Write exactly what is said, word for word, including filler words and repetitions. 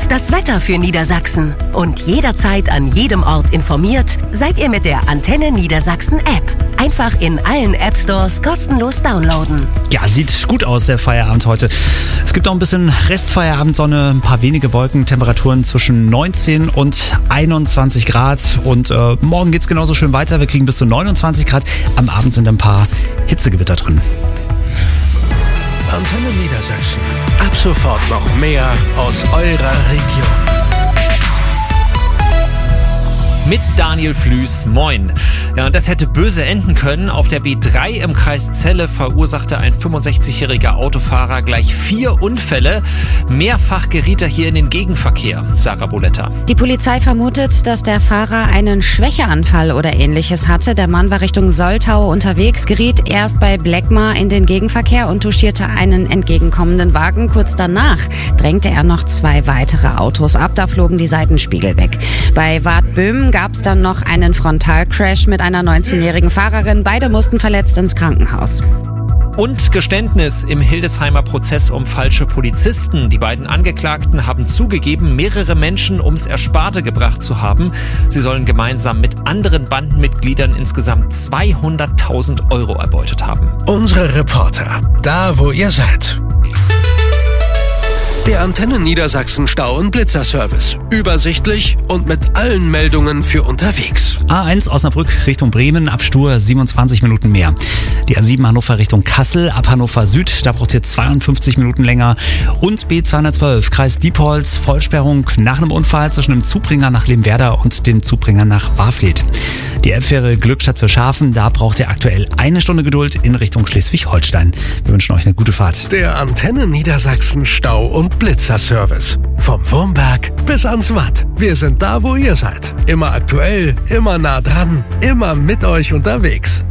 Das Wetter für Niedersachsen. Und jederzeit an jedem Ort informiert seid ihr mit der Antenne Niedersachsen App. Einfach in allen App Stores kostenlos downloaden. Ja, sieht gut aus, der Feierabend heute. Es gibt auch ein bisschen Restfeierabendsonne, ein paar wenige Wolken, Temperaturen zwischen neunzehn und einundzwanzig Grad. Und äh, morgen geht's genauso schön weiter. Wir kriegen bis zu neunundzwanzig Grad. Am Abend sind ein paar Hitzegewitter drin. Antenne Niedersachsen. Ab sofort noch mehr aus eurer Region. Mit Daniel Flüß, moin. Ja, und das hätte böse enden können. Auf der B drei im Kreis Celle verursachte ein fünfundsechzigjähriger Autofahrer gleich vier Unfälle. Mehrfach geriet er hier in den Gegenverkehr. Sarah Boletta. Die Polizei vermutet, dass der Fahrer einen Schwächeanfall oder Ähnliches hatte. Der Mann war Richtung Soltau unterwegs, geriet erst bei Bleckmar in den Gegenverkehr und touchierte einen entgegenkommenden Wagen. Kurz danach drängte er noch zwei weitere Autos ab. Da flogen die Seitenspiegel weg. Bei Wadböhmen gab es dann noch einen Frontalcrash mit einer neunzehnjährigen Fahrerin. Beide mussten verletzt ins Krankenhaus. Und Geständnis im Hildesheimer Prozess um falsche Polizisten. Die beiden Angeklagten haben zugegeben, mehrere Menschen ums Ersparte gebracht zu haben. Sie sollen gemeinsam mit anderen Bandenmitgliedern insgesamt zweihunderttausend Euro erbeutet haben. Unsere Reporter, da wo ihr seid. Der Antenne Niedersachsen Stau- und Blitzerservice. Übersichtlich und mit allen Meldungen für unterwegs. A eins Osnabrück Richtung Bremen, ab Stur siebenundzwanzig Minuten mehr. Die A sieben Hannover Richtung Kassel, ab Hannover Süd, da braucht ihr zweiundfünfzig Minuten länger. Und B zweihundertzwölf Kreis Diepholz, Vollsperrung nach einem Unfall zwischen dem Zubringer nach Lemwerder und dem Zubringer nach Warfleth. Die Elbfähre Glückstadt für Schafen, da braucht ihr aktuell eine Stunde Geduld in Richtung Schleswig-Holstein. Wir wünschen euch eine gute Fahrt. Der Antenne Niedersachsen Stau- und Blitzerservice. Vom Wurmberg bis ans Watt. Wir sind da, wo ihr seid. Immer aktuell, immer nah dran, immer mit euch unterwegs.